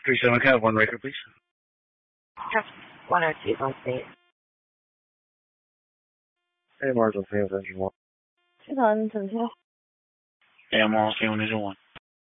37, can I have one record, please? Have one or two on stage. Hey, Marshall, Sam, 1. 知道你整天 Yeah, I'm all saying 1 is 1.